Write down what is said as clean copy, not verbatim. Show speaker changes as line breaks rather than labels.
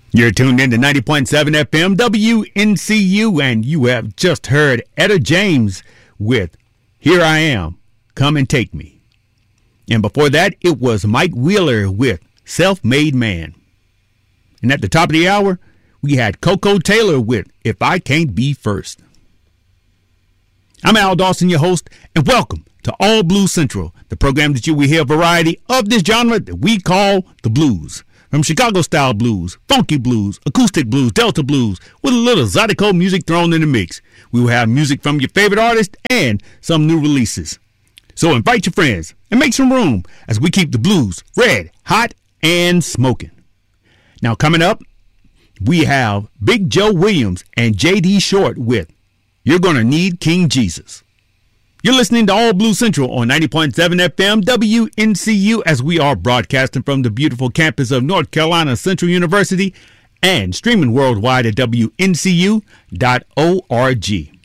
You're tuned in to 90.7 FM WNCU, and you have just heard Etta James with Here I Am, Come and Take Me. And before that, it was Mike Wheeler with Self-Made Man. And at the top of the hour, we had Coco Taylor with If I Can't Be First. I'm Al Dawson, your host, and welcome to All Blues Central, the program that you will hear a variety of this genre that we call the blues. From Chicago-style blues, funky blues, acoustic blues, Delta blues, with a little Zydeco music thrown in the mix. We will have music from your favorite artists and some new releases. So invite your friends and make some room as we keep the blues red, hot, and smoking. Now coming up, we have Big Joe Williams and J.D. Short with You're Gonna Need King Jesus. You're listening to All Blues Central on 90.7 FM WNCU as we are broadcasting from the beautiful campus of North Carolina Central University and streaming worldwide at WNCU.org.